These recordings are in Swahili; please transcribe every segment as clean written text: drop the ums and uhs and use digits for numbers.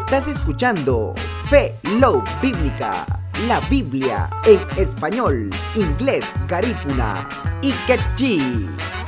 Estás escuchando Fe, Love Bíblica, la Biblia en español, inglés, garífuna y quechí.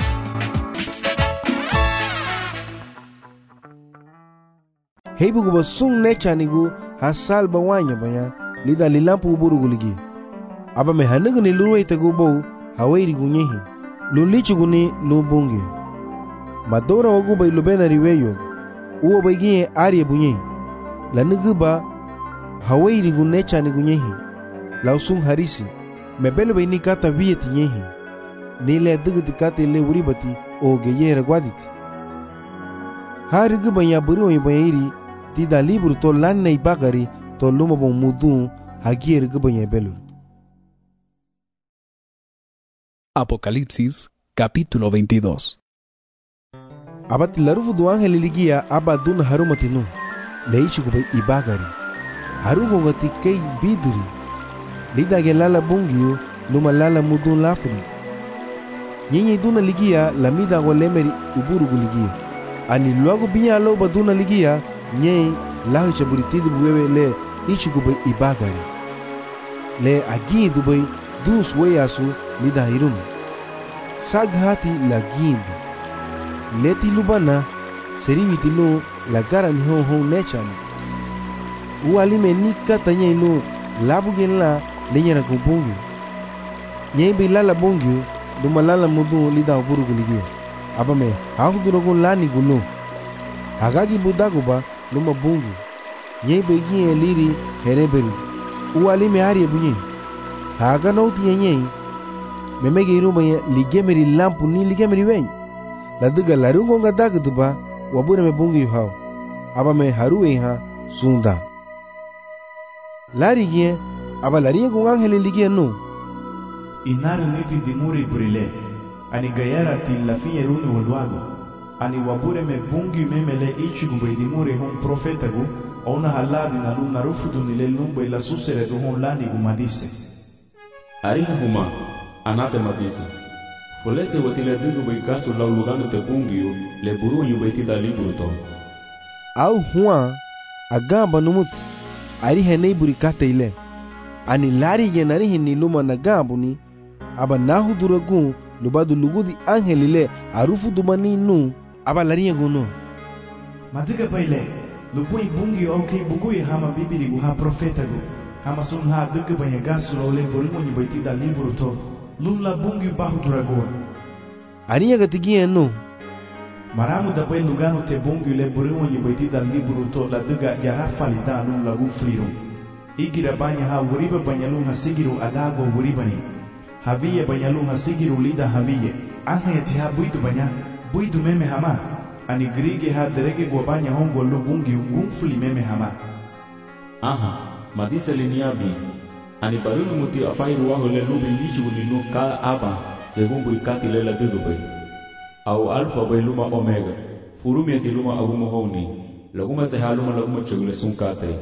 Heibu go sung necha nigu hasal bawanya banya lida lilampu buruguligi. Aba me hanugu ni luwe tegu bo hawairi gunyehi. Lulichu guni lubungi. Madora wagu bay lubena riweyo. Uwa baygiye ariye bunyehi. La nugu ba hawairi gun necha ni gunyehi. La usung harisi. Mebele bay ni kata viyeti nyehi. Nile dugu kate le uribati o geyera gwaditi. Harigu banya buru bayiri. Tida libro to lanna ibagari to luma bon mudu hagier gubanye belur. Apocalipsis capítulo 22. Abati larufu du ángel ligia abadun harumatinu leichi gubay ibagari harugo gati kei biduri lida gelala bungiu luma lala mudun lafri nyinyi duna ligia lamida golemeri uburu guligia ani luago biya lo baduna ligia nye lahu chaburitidi buwewe le ichigubay ibagari le agi dubay dus weyasu lida hirun saghati la gindu leti lubana seriviti no la gara ni hon nechani ualime nika tanya no labugen la lenyara kubungi nye be lala bungi duma lala mudu lida uburu guligio abame hakudurogo lani guno hagagi budagoba luma bungu nye begi liri hereberu uali me ari bunye haga nauti nye memege iruma ligemeri lampu ni ligemeri wen la duga larungo ngadag duba wabure me bungu hao aba me haruwe ha sunda lari ye aba lari go angele ligie no inaru niti dimuri brile ani gayara til la fie runi walwago ani wabure me bungi memele ichi gumbe dimure hon profeta gu ona haladi na luna rufudu nile lumbe la susere du hon lani gumadise ariha huma anate madise folese watile dugu bai kasu lau lugano te bungiu le buru yu bai tida liburu to au huwa agamba numut ariha neiburi kate ile ani lari ye narihi ni luma na gambu ni aba nahu duragu lubadu lugudi angelile arufu dumani nu aba lariya gono madiga baile lupui bungi okay bugui hama bibiri gu ha profeta gu hama sun ha duga banya gasu lole boringo ni baiti da liburu to lulla bungi bahu durago aniya gatigia no maramu da bai lugano te bungi le boringo ni baiti da liburu to la duga yara falida lulla gu fliru igira banya ha wuriba banya lunga sigiru adago wuribani haviye banya lunga sigiru lida haviye anga yati ha buidu banya buidu meme hama ani grige ha derege gwabanya hongo lubungi ngumfuli meme hama aha madisa liniabi ani barunu muti afairu waho le lubi lichu ninu ka aba segumbu ikati lela dudubai au alfa bai luma omega furumi ati luma agumo honi laguma se haluma laguma chegule sunkate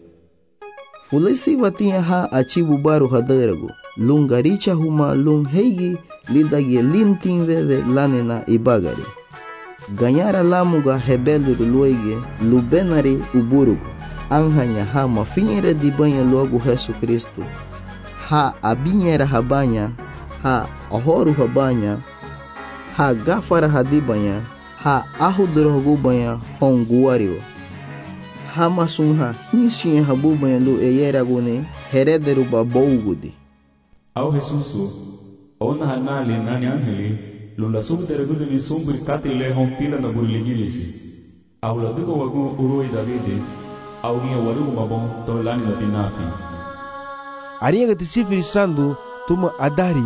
fulesi watia ha achibu baru haderago lungaricha huma lung heigi lidagi limtin veve lanena ibagari ganyara lamuga hebeluru luege lubenari uburugo anhanya ha mafinhere di banha logo Jesu Cristo ha abinhera habanya ha ahoru habanya ha gafara hadibanya ha ahudrogo banha honguario ha masunha hinsinha habu banha lu eyeragone herederu babougudi au Jesusu ona hanali nani angeli lula subderegudu ni sumbri kati le hontila na burligilisi au la dugo wagu uroi davide au nia warugu mabon to lani na binafi ariya gati sifiri sandu tuma adari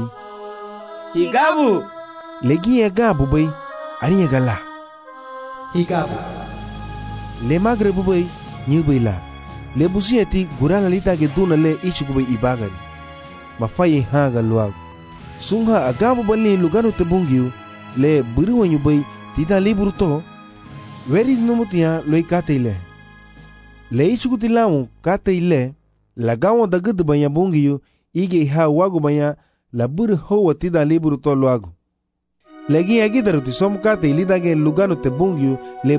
higabu legia gabu bai ariya gala higabu le magre bubai nyubai la le busieti gurana lita ge duna le ichi gubai ibagari mafaye hanga luagu sungha agamu bali lugano te bungiu le buru nyubai tida liburu to weri numutia loi kate ile le ichukuti lamu kate ile lagawo dagudu banya bungiu ige ha wagu banya la buru ho tida liburu to luagu legi agidaru ti som kate ilidage lugano te bungiu le